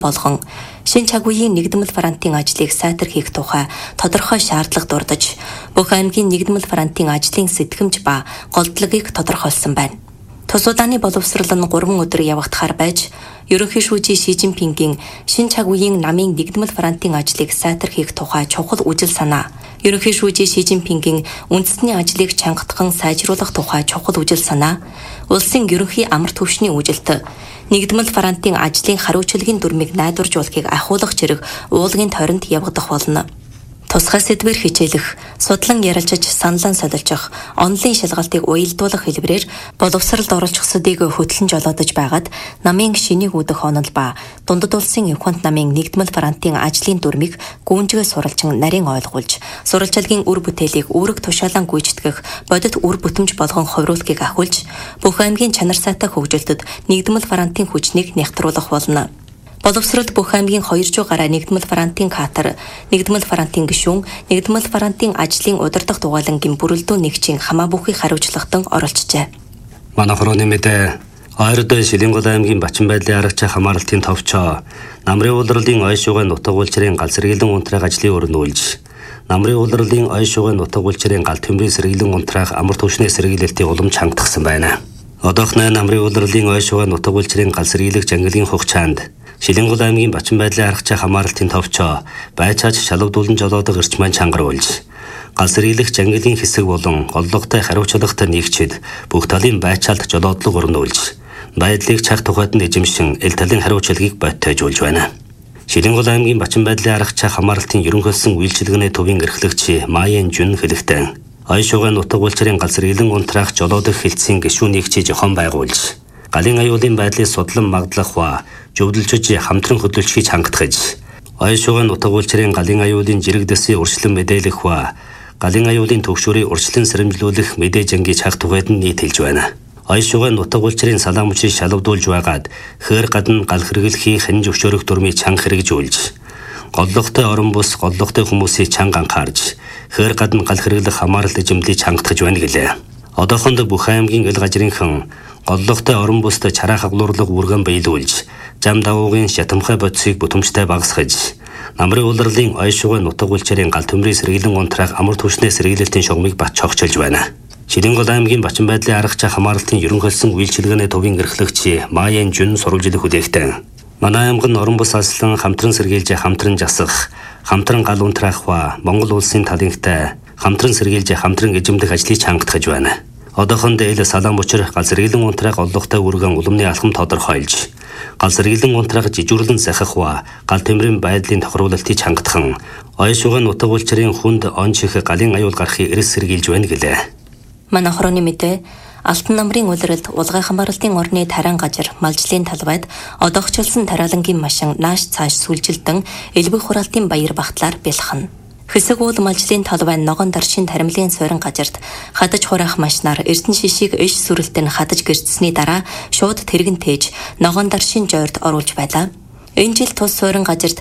болгон шин цаг үеийн нэгдмэл фронтын ажлыг сайтар хийх тухай тодорхой шаардлага дурдж бүх аймгийн нэгдмэл фронтын ажлын сэтгэмж ба голдлагыг тодорхойлсон байна. Тус удааны боловсрол нь 3 өдөр явагдахаар байж, ерөнхий шүүжийн Ши Жинпингийн шин цаг үеийн намын нэгдмэл фронтын ажлыг сайтар хийх тухай чухал үжил санаа, ерөнхий шүүжийн Ши Жинпингийн үндэсний ажлыг чангатхан сайжруулах тухай чухал үжил санаа, улсын ерөнхий амар түвшний үжилт, нэгдмэл фронтын ажлын хариуцлагын дүрмийг найдваржуулахыг ахиулах зэрэг уулын тойронд явагдах болно. Тусгай сэдвэр хичээлэх, судлан ярилцаж саналан солилжих, онлын шалгалтыг уялдуулах хэлбэрээр боловсролд оролцохсодыг хөтлөн жолоодож байгаад намын шинийг үүдэх онол ба дундад улсын Евхонт намын нэгдмэл фронтын ажлын дүрмийг гүнжгээ суралжин нарийн ойлгуулж, сурвалжлагын үр бүтээлийг үүрэг тушаалан гүйцэтгэх бодит үр бүтэмж болгон хувируулахыг ахиулж, бүх аймгийн чанар сайтай хөгжилтөд нэгдмэл фронтын хүчнийг нягтруулах болно. Боловсролд бүх аймгийн 200 гаруй нэгдмэл фронтын катер, нэгдмэл фронтын гишүүн, нэгдмэл фронтын ажлын удирдах дугуйлангийн бүрэлдэхүүн нэгжийн хамаа бүхий хариуцлагатан оролцжээ. Манай хорооны мэдээ Ойрд Шилэнгол аймгийн Бачин байдлын аргач хамаарлтын товчоо намрын улирлын ой шугайн нутаг улчрын гал сэргийлэн унтраах ажлын өрнүүлж, намрын улирлын ой шугайн нутаг улчрын гал төмрийн сэргийлэн унтраах амар түвшний сэргийлэлтийн уламж хангагдсан байна. Одоохны намрын улирлын ой шугайн нутаг улчрын гал сэргийлэх жангалын хугацаанд Шилэнгол аймгийн Бачин байдлын аргач хамаарлтын товчоо байцааж шалгадуулан жолоодог эрчмэн чангаруулж, гал сэргийлэх жангалын хэсэг болон голлоготой хариуцлагатай нэгчид бүх талын байцаалт жолоодлого өрнүүлж, байдлыг цаг тухайд нь эзэмшин эл талын хариуцлагыг боттойжуулж байна. Шилэнгол аймгийн Бачин байдлын аргач хамаарлтын ерөнхийлсөн үйлчилгээний төвийн эрхлэгч Майен Жүн хэлэхдээ ой шугайн нутаг улчрын гал сэргийлэн унтраах жолоодох хэлтсийн гишүүн нэгчи жохон байгуулж, галын аюулын байдлыг судлан магдлах ба зөвлөлжөж хамтран хөдөлгөхийг хангатгаж, ой шугайн нутаг улчрын галын аюулын жирэг дэсийн урьдчилан мэдээлэх ба галын аюулын төгшөөрийн урьдчилан сэрэмжлүүлэх мэдээж ангийн цаг тухайд нь нийтэлж байна. Ой шугайн нутаг улчрын салаан мөчийг шалгадуулж байгаад хээр гадна гал хэрэглэхийн хань зөвшөөрөх дүрмийг чанга хэрэгжүүлж, голлоготой орон бус голлоготой хүмүүсийг чанга анхаарж, хээр гадна гал хэрэглэх хамаарал эзэмлийг чангатгаж байна гэлээ. Одоохонд бүх аймгийн эл гажрынхан голлоготой орон буст чараа хаглуурлаг үргэн биелүүлж, зам давуугийн шатамхай бодисыг бүтэмжтэй багасгаж, намрын улирлын ой шугайн нутаг улчрын гал төмрийн сэргийлэн унтраах амар түвшний сэргийлэлтийн шугамыг бат цогцолж байна. Шилэнгол аймгийн Бачин байдлын аргач хамаарлтын ерөнхийлсөн үйлчилгээний төвийн эрхлэгч Майен Жүн сурвалжлах хүлээгтэн манай аймгийн орон бус алслан хамтран сэргийлж хамтран жасах, хамтран гал унтраах ба Монгол улсын талынхтай хамтран сэргийлж хамтран эзэмдэх ажлыг чангатгаж байна. Одоохонд эл салаан мөчөр гал сэргийлэн унтраах оллоготой үргэн улмны алхам тодорхойлж, гал сэргийлэн унтраах жижүүрлэн сахих ба гал төмрийн байдлын тохируулалтыг чангатхан, ой шугайн нутаг улчрын хүнд он чих галын аюул гарахыг эрэс сэргийлж байна гэлээ. Манай хорооны мэдээ Алтан намрын улиралд улгай хамаарлтын орны тарайн газар малжлын талбайд одоогчлсон тариалангийн машин нааш цааш сүлжилтэн элбэг хураалтын баяр багтлаар бэлхэнэ. Хэсэг уул малжлын талбай ногоон даршин таримлын сойрон газарт хадаж хураах машинаар эрдэн шишийг иш сүрэлтэн хадаж гэрчсэний дараа шууд тэргэн тээж ногоон даршин жойрд оруулж байлаа. Энэ жил тус сойрон газарт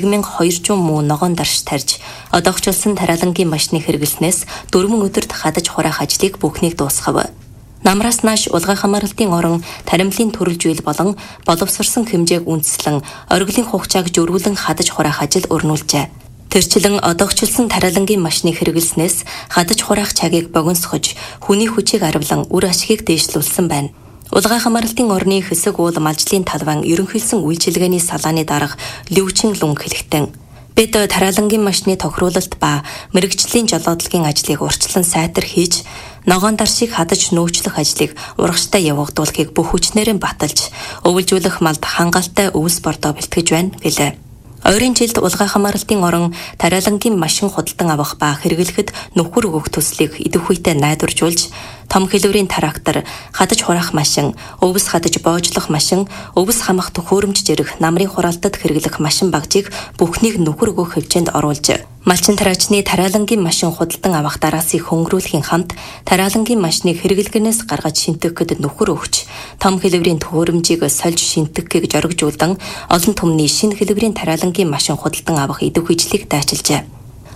1200 муу ногоон дарш тарьж, одоогчлсон тариалангийн машины хэрэглэснээс 4 өдөрт хадаж хураах ажлыг бүхнийг дуусгав. Намраас нааш улгай хамаарлтын орон таримлын төрөлжүүл болон боловсрсон хэмжээг үндэслэн оргилын хугацааг жөргүүлэн хадаж хураах ажил өрнүүлжээ. Тэрчлэн одоогчлсон тариалангийн машины хэрэглэснээс хадаж хураах цагийг богиносгож, хүний хүчийг арвлан үр ашгийг дээшлүүлсэн байна. Улгай хамаарлтын орны хэсэг уул малжлын талбайн ерөнхийлсөн үйлчилгээний салааны дарга Лүвчин Лүн хэлэхдээ бид тариалангийн машины тохируулалт ба мэрэгжлийн жолоодлагын ажлыг урьдчилан сайтар хийж, ногоон даршийг хадаж нөөцлөх ажлыг урагштай явагдуулахыг бүх хүчнээрээ баталж, өвөлжүүлэх малд хангалттай өвс бордоо бэлтгэж байна гэлээ. Ойрын жилд улгай хамаарлтын орон тариалангийн машин худалдан авах ба хэрэглэхэд нөхөр өгөх төслийг идэвхүйтэй найдваржуулж, том хэлбэрийн трактор, хадаж хураах машин, өвс хадаж боожлох машин, өвс хамах төхөөрөмж зэрэг намрын хураалтад хэрэглэх машин багжийг бүхнийг нөхөр өгөх хэмжээнд оруулж, малчин тариачны тариалангийн машин худалдан авах дараасыг хөнгөрүүлэхийн хамт тариалангийн машиныг хэрэглэгнээс гаргаж шинтгэхэд нөхөр өгч, том хэлбэрийн төхөөрөмжийг сольж шинтгэхийг зоригжуулдан олон түмний шинэ хэлбэрийн тариалангийн машин худалдан авах идэвхийжлийг дайчилжээ.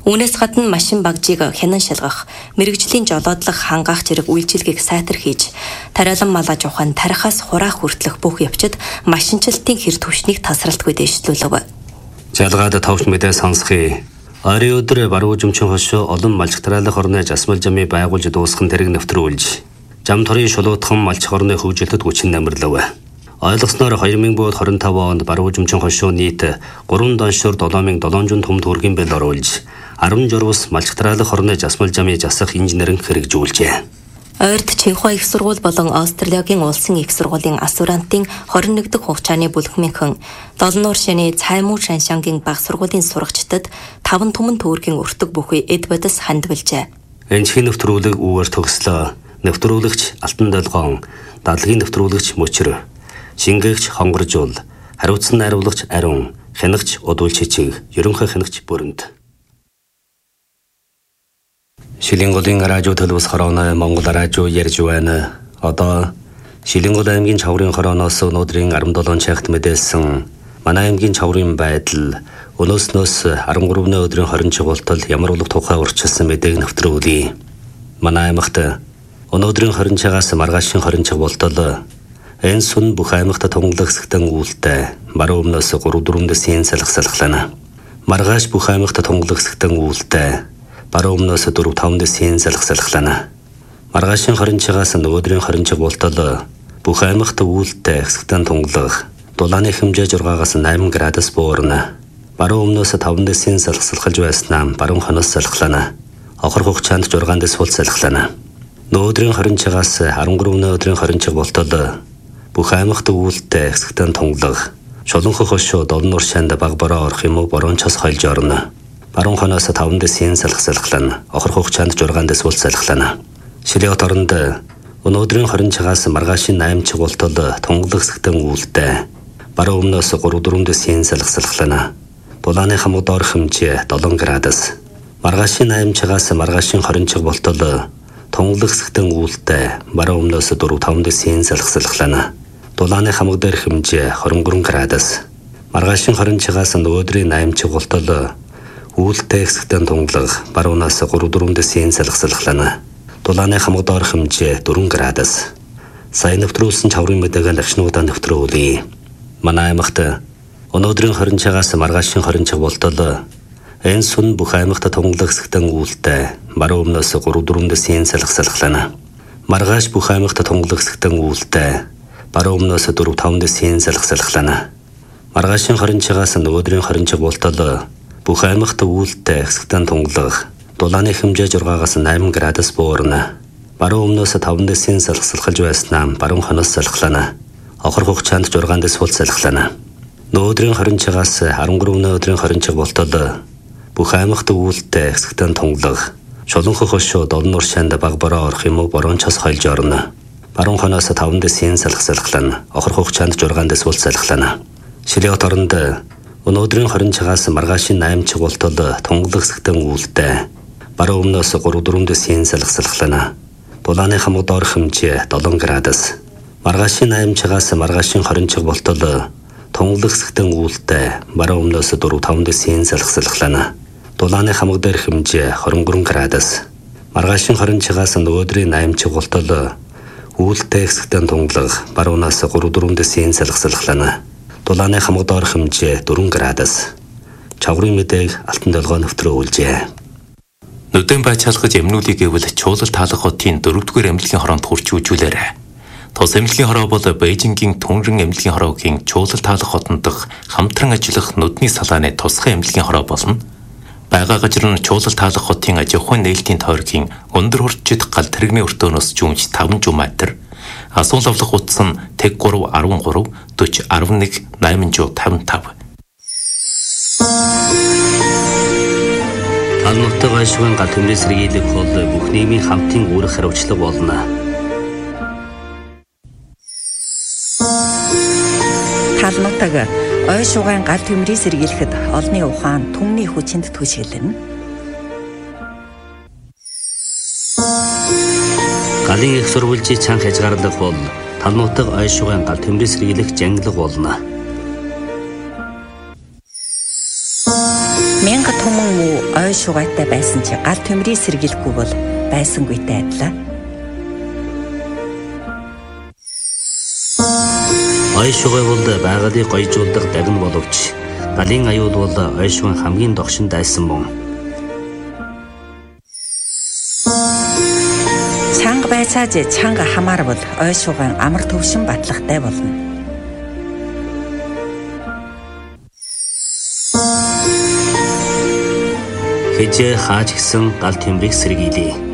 Үүнээс гадна машин багжийг хянан шалгах, мэрэгжлийн жолоодлох хангаах зэрэг үйлчилгээг сайтар хийж, тариалан мал аж ахуйн тарихаас хураах хүртэлх бүх явцад машинчлалтын хэр түвшнийг тасралтгүй дэвшлүүлв. Жалгаад товч мэдээ сонсхий. Ойрын өдөр баруун жимчин хошоо олон малч тариалах орны жасмал жамыг байгуулж дуусган тэрэг нэвтрүүлж, жам төрийн шулуутхан малч орны хөгжилтэд хүчин намирлав. Ойлгосноор 2025 онд баруун жимчин хошоо нийт 3 доншор 7700 том төгрөгийн бэл оруулж, 10 журвас малч тариалах орны жасмал жамыг засах инженерэн хэрэгжүүлжээ. Ойрд Чинхua их сургууль болон Австралийн улсын их сургуулийн ассурантын 21 дахь хугацааны бүлэгмийнхэн Долнуур шаны Цаймуу Шаншангийн баг сургуулийн сурагчдад 5 түмэн төгрөгийн өртөг бүхий эд бодис хандвалжээ. Энэхийн нэвтрүүлэг үүгээр төгслөө. Нэвтрүүлэгч Алтан Долгоон, дадлгийн нэвтрүүлэгч Мөчр, шингээгч Хонгоржуул, хариуцсан найруулагч Ариун, хянагч Удуул Чичиг, ерөнхий хянагч Бүрэнт. Шилэнгодын радио төлөвс хорооны Монгол радио ярьж байна. Одоо Шилэнгод аймгийн Чаврын хорооноос өнөөдрийн 17 цагт мэдээлсэн манай аймгийн Чаврын байдал өнөөснөөс 13-ны өдрийн 20 чиглэлд ямар улаг тухай урьдчилсан мэдээг нэвтрүүлье. Манай аймагт өнөөдрийн 20 цагаас маргаашийн 20 чиглэлд энэ сүн бүх аймагт тунгалаг хэсэгтэн үүлтэй баруун өмнөөс 3-4 дэсийн салхалхлана. Маргааш бүх аймагт тунгалаг хэсэгтэн үүлтэй баруун өмнөөс 4-5 дэсийн салхалхлана. Маргаашийн 20 цагаас нөгөөдрийн 20 чиглэлд бүх аймагт үүлтэй хэсэгтэн тунгалаг дулааны хэмжээ 6-аас 8 градус буурна. Баруун өмнөөс 5 дэсийн салхалхалж байснаа баруун хонос салхална. Охор хугацаанд 6 дэс хул салхална. Нөгөөдрийн 20 цагаас 13-ны өдрийн 20 чиглэлд бүх аймагт үүлтэй хэсэгтэн тунгалаг Шуланхөх хошоо Долнуур шанд баг бороо орох юм уу борон час хойлж орно. Баруун хонос 5 дэсийн салхалхлана. Охор хугацаанд 6 дэс хул салхална. Шилэот оронд өнөөдрийн 20 цагаас маргаашийн 8 чиглэлд тунгалаг хэсэгтэн үүлтэй баруун өмнөөс 3-4 дэсийн салхалхлана. Дулааны хамаг доор хэмжээ 7 градус. Маргаашийн 8 цагаас маргаашийн 20 чиглэлд тунгалаг хэсэгтэн үүлтэй баруун өмнөөс 4-5 дэсийн салхалхлана. Дулааны хамаг дээр хэмжээ 23 градус. Маргаашийн 20 цагаас нөгөөдрийн 8 чиглэлд үүлтэй хэсэгтэн тунгалаг баруунаас 3-4 дэсийн салхалхлана. Дулааны хамаг доор хэмжээ 4 градус. Сайн нэвтрүүлсэн Чаврын мэдээг лагшнуудаа нэвтрүүлье. Манай аймагт өнөөдрийн 20 цагаас маргаашийн 20 чиглэлд энэ сүн бүх аймагт тунгалаг хэсэгтэн үүлтэй баруун өмнөөс 3-4 дэсийн салхалхлана. Маргааш бүх аймагт тунгалаг хэсэгтэн үүлтэй баруун өмнөөс 4-5 дэсийн салхалхлана. Маргаашийн 20 цагаас нөгөөдрийн 20 чиглэлд бүх аймагт үүлтэй хэсэгтэн тунгалаг дулааны хэмжээ 6-аас 8 градус буурна. Баруун өмнөөс 5 дэсийн салхалхалж байснаа баруун хонос салхална. Охор хугацаанд 6 дэс хул салхална. Нөгөөдрийн 20 цагаас 13-ны өдрийн 20 чиглэлд бүх аймагт үүлтэй хэсэгтэн тунгалаг Шуланхөх хошоо Долнуур шанд баг бороо орох юм уу борон час хойлж орно. Баруун хонос 5 дэсийн салхалхлана. Охор хугацаанд 6 дэс хул салхална. Шилэот оронд өнөөдрийн 20 цагаас маргаашийн 8 чиглэлд тунгалаг хэсэгтэн үүлтэй баруун өмнөөс 3-4 дэсийн салхалхлана. Дулааны хамаг доор хэмжээ 7 градус. Маргаашийн 8 цагаас маргаашийн 20 чиглэлд тунгалаг хэсэгтэн үүлтэй баруун өмнөөс 4-5 дэсийн салхалхлана. Дулааны хамаг дээр хэмжээ 23 градус. Маргаашийн 20 цагаас нөгөөдрийн 8 чиглэлд үүлтэй хэсэгтэн тунгалаг баруунаас 3-4 дэсийн салхалхлана. Дулааны хамаг доор хэмжээ 4 градус. Чаврын мэдээг Алтан Долгоо нэвтрүүлжээ. Нүдэн байцаалгаж эмнүүлийг гэвэл чуулал таалах хотын 4-р эмнэлгийн хороонд хурч үжүүлээрэ. Тус эмнэлгийн хороо бол Бээжингийн Түнрэн эмнэлгийн хороогийн чуулал таалах хотод дах хамтран ажиллах нүдний салааны тусгай эмнэлгийн хороо болно. Бага газар нь чуулал таалах хотын аж ахуйн нээлтийн тойргийн өндөр хурцчид гал тэрэгний өртөөнөөс жумж 5 жуматер. Асуул авлах утас нь тэг 3 13 40 11 855. Тал нутаг ашигын гал төмрийн сэргийлэх бол бүх нийгмийн хамтын үүрэг хариуцлага болно. Тал нутаг ой шугайн гал төмрийг сэргийлэхэд олны ухаан түмний хүчинд түшиглэнэ. Галын их сурвалжийн цан хязгаарлах бол тал нутаг ой шугайн гал төмрийг сэргийлэх жанглаг болно. Мянга туман муу ой шугайтай байсан чи гал төмрийг сэргийлэхгүй бол байсангүйтэй адилаа. Ой шугай бол байгалыг гоёжуулдаг дагна боловч галын аюул бол ой шугайн хамгийн догшин дайсан мөн. Чанга байцааж чанга хамаарвал ой шугайн амар төвшин батлагтай болно. Хэзээ хааж гисэн гал төмрийг сэргийлье.